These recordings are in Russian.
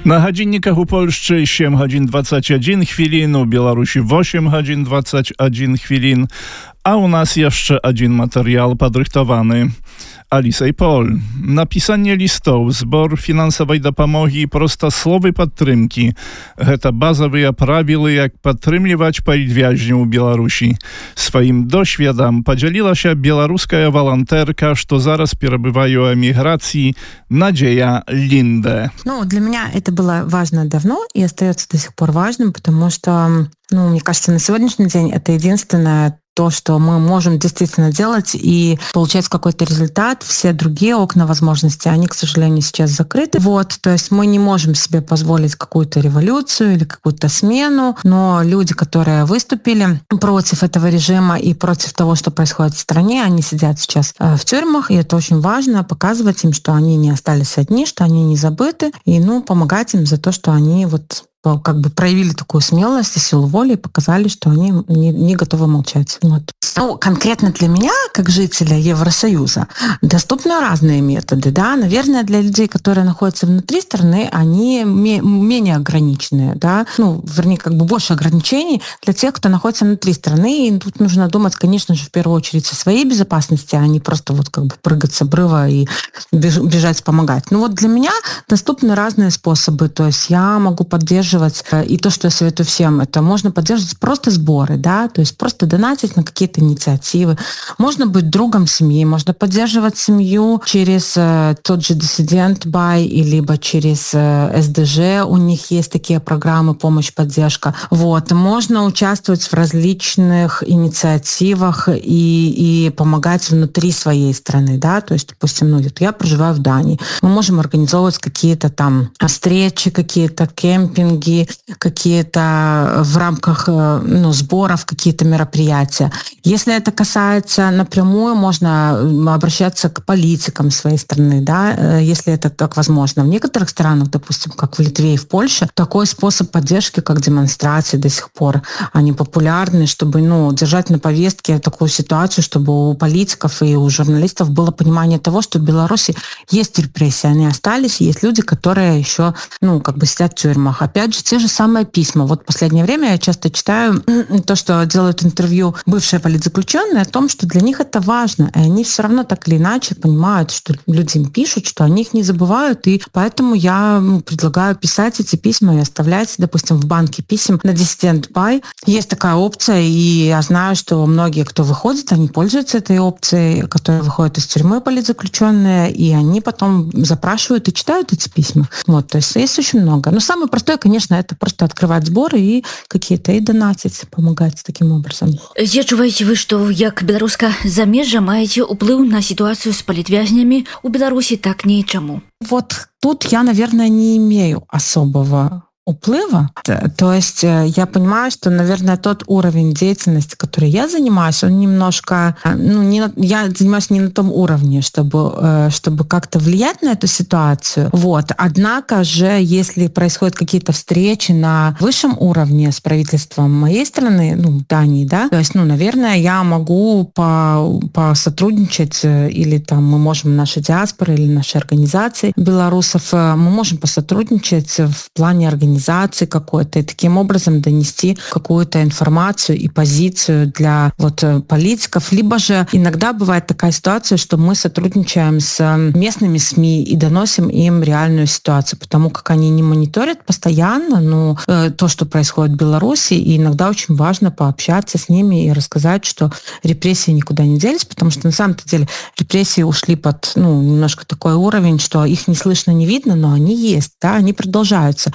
На гадзінніках у Польшчы 7 гадзін 21 хвілін, у Беларусі 8 гадзін 21 хвілін, а у нас jeszcze один матэрыял падрыхтаваны. Алісай Пол. Напісанне лістоў, збор фінансавай дапамогі і проста словы падтрымкі. Гэта базавыя правілы, як падтрымліваць палітвязняў у Беларусі. Сваім досведам падзялілася беларуская валантэрка, што зараз перабывае ў эміграцыі, Надзея Линде. Для меня это было важно давно и остается до сих пор важным, потому что, мне кажется, на сегодняшний день это единственное то, что мы можем действительно делать и получать какой-то результат. Все другие окна возможностей, они, к сожалению, сейчас закрыты. То есть мы не можем себе позволить какую-то революцию или какую-то смену, но люди, которые выступили против этого режима и против того, что происходит в стране, они сидят сейчас в тюрьмах, и это очень важно, показывать им, что они не остались одни, что они не забыты, и помогать им за то, что они проявили такую смелость и силу воли и показали, что они не готовы молчать. Конкретно для меня, как жителя Евросоюза, доступны разные методы. Да? Наверное, для людей, которые находятся внутри страны, они менее ограниченные. Да? Больше ограничений для тех, кто находится внутри страны. И тут нужно думать, конечно же, в первую очередь о своей безопасности, а не просто прыгать с обрыва и бежать помогать. Для меня доступны разные способы. То есть я могу поддерживать, и то, что я советую всем, это можно поддерживать просто сборы, да, то есть просто донатить на какие-то инициативы. Можно быть другом семьи, можно поддерживать семью через тот же Dissident Buy, либо через СДЖ, у них есть такие программы «Помощь, поддержка». Можно участвовать в различных инициативах и помогать внутри своей страны, да, то есть, допустим, я проживаю в Дании, мы можем организовывать какие-то там встречи, какие-то кемпинги, какие-то в рамках сборов, какие-то мероприятия. Если это касается напрямую, можно обращаться к политикам своей страны, да, если это так возможно. В некоторых странах, допустим, как в Литве и в Польше, такой способ поддержки, как демонстрации до сих пор, они популярны, чтобы держать на повестке такую ситуацию, чтобы у политиков и у журналистов было понимание того, что в Беларуси есть репрессии, они остались, есть люди, которые еще сидят в тюрьмах. Опять же, те же самые письма. В последнее время я часто читаю то, что делают интервью бывшие политзаключенные, о том, что для них это важно, и они все равно так или иначе понимают, что люди им пишут, что они их не забывают, и поэтому я предлагаю писать эти письма и оставлять, допустим, в банке писем на Dissident Buy. Есть такая опция, и я знаю, что многие, кто выходит, они пользуются этой опцией, которые выходят из тюрьмы политзаключенные, и они потом запрашивают и читают эти письма. То есть есть очень много. Но самое простое, конечно, это просто открывать сборы и какие-то, и донатить, помогать таким образом. Адчуваеце вы, што як беларуска замежжа маеце ўплыў на ситуацию с политвязнямі у Беларуси, так не и чаму? Тут я, наверное, не имею особого уплыва. То есть я понимаю, что, наверное, тот уровень деятельности, который я занимаюсь, он немножко... я занимаюсь не на том уровне, чтобы как-то влиять на эту ситуацию. Однако же, если происходят какие-то встречи на высшем уровне с правительством моей страны, Дании, да, то есть, наверное, я могу посотрудничать, или там мы можем, наша диаспора или наши организации белорусов, мы можем посотрудничать в плане организации какой-то, и таким образом донести какую-то информацию и позицию для политиков. Либо же иногда бывает такая ситуация, что мы сотрудничаем с местными СМИ и доносим им реальную ситуацию, потому как они не мониторят постоянно то, что происходит в Беларуси, и иногда очень важно пообщаться с ними и рассказать, что репрессии никуда не делись, потому что на самом-то деле репрессии ушли под немножко такой уровень, что их не слышно, не видно, но они есть, да, они продолжаются.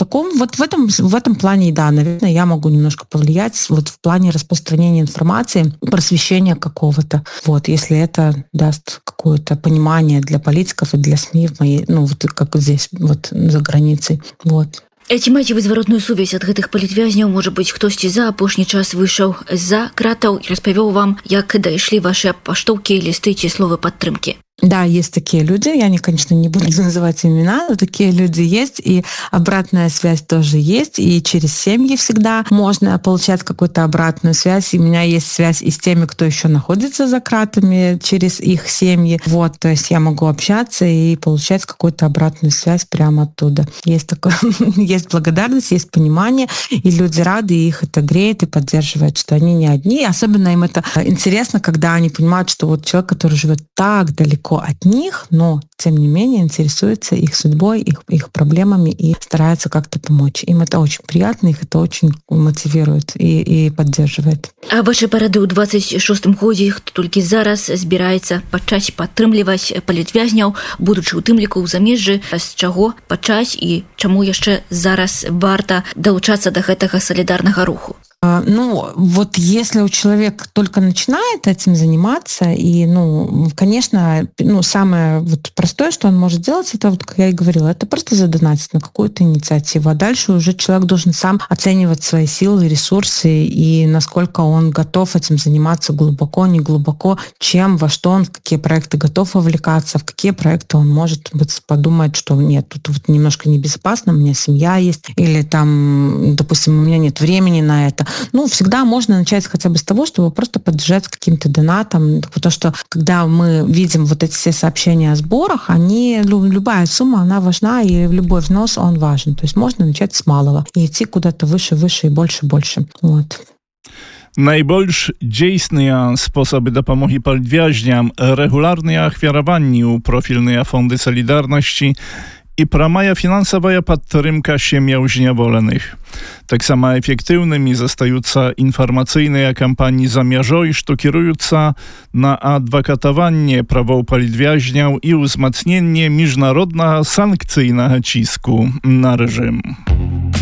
В этом плане, да, наверное, я могу немножко повлиять в плане распространения информации, просвещения какого-то. Если это даст какое-то понимание для политиков и для СМИ в моей, как здесь, за границей. Ці маеце вы зваротную сувязь ад гэтых палітвязняў? Можа быць, хтосьці за апошні час выйшаў з-за кратаў і распавёў вам, як дайшлі вашы паштоўкі, лісты ці словы падтрымкі? Да, есть такие люди, я, конечно, не буду называть имена, но такие люди есть, и обратная связь тоже есть, и через семьи всегда можно получать какую-то обратную связь, и у меня есть связь и с теми, кто еще находится за кратами, через их семьи, вот, то есть я могу общаться и получать какую-то обратную связь прямо оттуда. Есть такое, есть благодарность, есть понимание, и люди рады, и их это греет и поддерживает, что они не одни, особенно им это интересно, когда они понимают, что вот человек, который живет так далеко от них, но тем не менее интересуется их судьбой, их проблемами и старается как-то помочь. Им это очень приятно, их это очень мотивирует и поддерживает. А ваши парады ў 26-м годзе, хто толькі зараз збіраецца пачаць падтрымліваць палітвязняў, будучы ў тым ліку ў замежжы, з чаго пачаць і чаму яшчэ зараз варта далучацца да гэтага салідарнага руху? Ну, вот если у человека только начинает этим заниматься, и, конечно, самое вот простое, что он может делать, это, вот, как я и говорила, это просто задонатить на какую-то инициативу. А дальше уже человек должен сам оценивать свои силы, ресурсы и насколько он готов этим заниматься глубоко, не глубоко, чем, во что он, в какие проекты готов вовлекаться, в какие проекты он может подумать, что нет, тут вот немножко небезопасно, у меня семья есть, или там, допустим, у меня нет времени на это. Всегда можно начать хотя бы с того, чтобы просто поддержать каким-то донатом, потому что когда мы видим вот эти все сообщения о сборах, любая сумма, она важна, и любой взнос, он важен. То есть можно начать с малого и идти куда-то выше, выше и больше, больше. Вот. Найбольш дзейсныя способы дапамогі палітвязням рэгулярныя ахвяраванні ў профільныя фонды салідарнасці і прамая фінансавая падтрымка сем'яў зняволеных. Таксама эфектыўнымі застаюцца інфармацыйныя кампаніі за мяжой, што кіруюцца на адвакатаванне правоў палітвязняў і ўзмацненне міжнароднага санкцыйнага ціску на рэжым.